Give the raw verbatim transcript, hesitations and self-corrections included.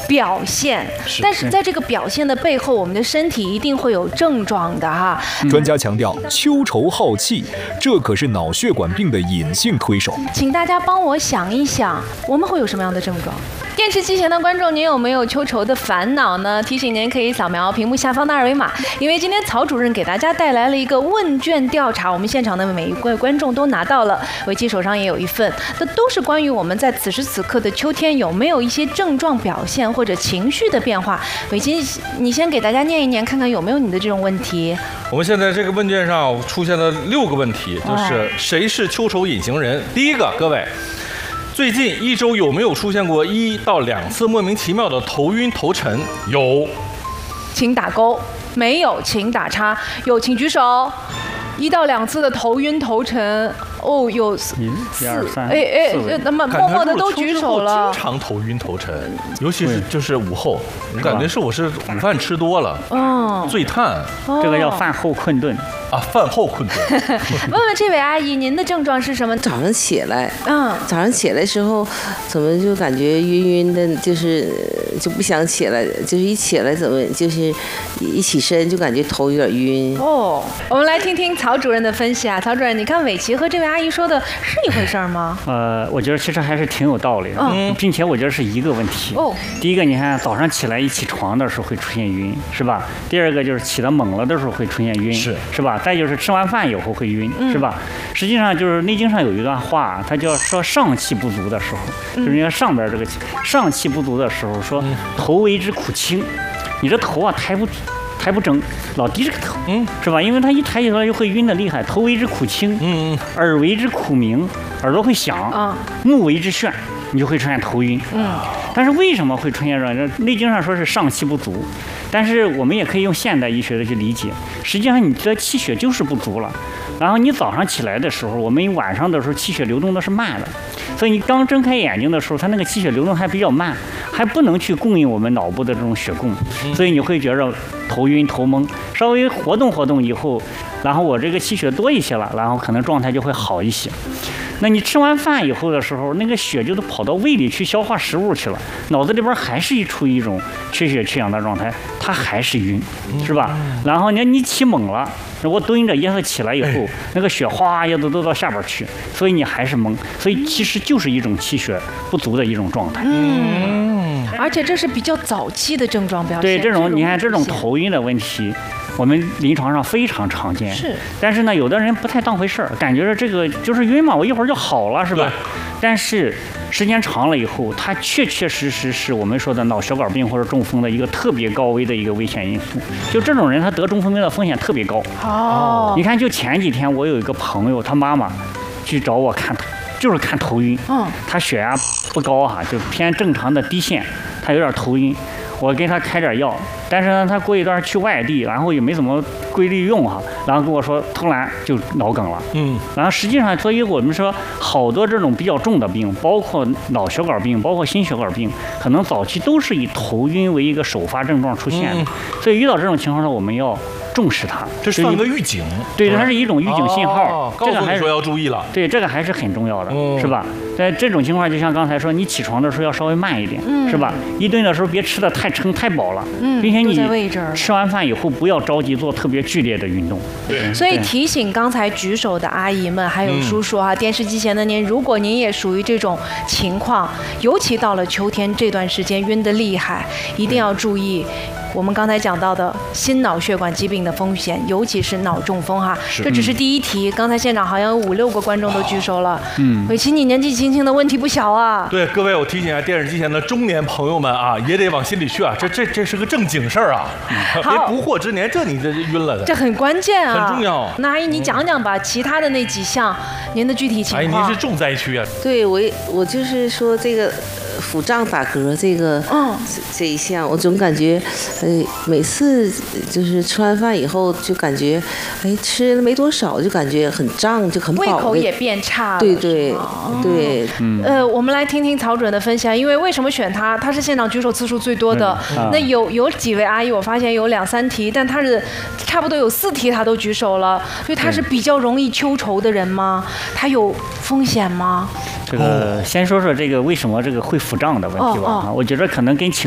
表现，但是在这个表现的背后，我们的身体一定会有症状的哈。 专家强调，秋愁好气，这可是脑血管病的隐性推手。 请大家帮我想一想，我们会有什么样的症状？电视机前的观众，您有没有秋愁的烦恼呢？提醒您可以扫描屏幕下方的二维码，因为今天曹主任给大家带来了一个问卷调查，我们现场的每一位观众都拿到了，维基手上也有一份，这都是关于我们在此时此刻的秋天有没有一些症状表现或者情绪的变化。维基，你先给大家念一念，看看有没有你的这种问题。 我们现在这个问卷上出现了六个问题，就是谁是秋愁隐形人？第一个，各位。最近一周有没有出现过一到两次莫名其妙的头晕头沉？有， 请打勾；没有，请打叉；有，请举手。一到两次的头晕头沉，哦，有四、 一二三， 哎哎，那么默默的都举手了。 经常头晕头沉，尤其是就是午后，我感觉是我是午饭吃多了，嗯，醉叹， 这个叫饭后困顿。 啊，饭后困顿。 问问这位阿姨，您的症状是什么？ 早上起来，嗯，早上起来的时候，怎么就感觉晕晕的，就是就不想起来，就是一起来怎么就是一起身就感觉头有点晕。 哦，我们来听听曹主任的分析啊。曹主任，你看伟奇和这位阿姨说的是一回事吗？ 呃，我觉得其实还是挺有道理的，嗯，并且我觉得是一个问题。哦，第一个，你看早上起来一起床的时候会出现晕，是吧？第二个就是起得猛了的时候会出现晕，是是吧？再就是吃完饭以后会晕，嗯、是吧？实际上就是《内经》上有一段话，它叫说上气不足的时候，嗯、就是人家上边这个上气不足的时候，说头为之苦轻，你这头啊抬不抬不正，老低着个头，嗯，是吧？因为它一抬起来就会晕的厉害。头为之苦轻，嗯，耳为之苦鸣，耳朵会响，啊，目为之眩，你就会出现头晕，嗯。但是为什么会出现这样？《内经》上说是上气不足，但是我们也可以用现代医学的去理解，实际上你的气血就是不足了。然后你早上起来的时候，我们晚上的时候气血流动的是慢的，所以你刚睁开眼睛的时候，它那个气血流动还比较慢，还不能去供应我们脑部的这种血供，所以你会觉着头晕头懵。稍微活动活动以后，然后我这个气血多一些了，然后可能状态就会好一些。那你吃完饭以后的时候，那个血就都跑到胃里去消化食物去了，脑子里边还是处于一种缺血缺氧的状态，它还是晕，是吧？然后你你起猛了，我蹲着一下子起来以后，那个血哗一下子都到下边去，所以你还是懵，所以其实就是一种气血不足的一种状态。 嗯，而且这是比较早期的症状表现。 对，这种你看这种头晕的问题，我们临床上非常常见。是，但是呢，有的人不太当回事儿，感觉这个就是晕嘛，我一会儿就好了，是吧？但是时间长了以后，它确确实实是我们说的脑血管病或者中风的一个特别高危的一个危险因素。就这种人，他得中风病的风险特别高。哦，你看，就前几天我有一个朋友，他妈妈去找我看，就是看头晕。嗯，他血压不高哈，就偏正常的低线，他有点头晕。我给他开点药，但是呢，他过一段去外地，然后也没怎么规律用哈，然后跟我说突然就脑梗了，嗯，然后实际上，所以我们说好多这种比较重的病，包括脑血管病，包括心血管病，可能早期都是以头晕为一个首发症状出现的，嗯、所以遇到这种情况呢，我们要重视它， 这算个预警， 对，它是一种预警信号， 哦、这个还是说要注意了， 对，这个还是很重要的，嗯、是吧？在这种情况，就像刚才说，你起床的时候要稍微慢一点，嗯、是吧？一顿的时候别吃的太撑太饱了，嗯，并且你吃完饭以后不要着急做特别剧烈的运动。 对，所以提醒刚才举手的阿姨们还有叔叔哈，嗯、电视机前的您，如果您也属于这种情况，尤其到了秋天这段时间晕得厉害，一定要注意。我们刚才讲到的心脑血管疾病的风险，尤其是脑中风哈，这只是第一题。刚才现场好像有五六个观众都举手了。嗯，伟奇，你年纪轻轻的问题不小啊。 对，各位，我提醒一下电视机前的中年朋友们啊，也得往心里去啊，这这这是个正经事儿啊，别不惑之年，这你这晕了的。 这很关键啊， 很重要。 那阿姨，你讲讲吧，其他的那几项，您的具体情况。 哎，您是重灾区啊。 对，我我就是说这个。腹胀打嗝这个，嗯，这一项，我总感觉，呃，每次就是吃完饭以后就感觉，哎，吃了没多少就感觉很胀，就很饱， 胃口也变差了。 对对对， 嗯，呃，我们来听听曹主任的分析啊，因为为什么选他？他是现场举手次数最多的。嗯啊、那有有几位阿姨，我发现有两三题，但他是差不多有四题他都举手了，所以他是比较容易秋愁的人吗？他有风险吗？ 这个先说说这个为什么这个会腹胀的问题吧。哦哦、我觉得可能跟情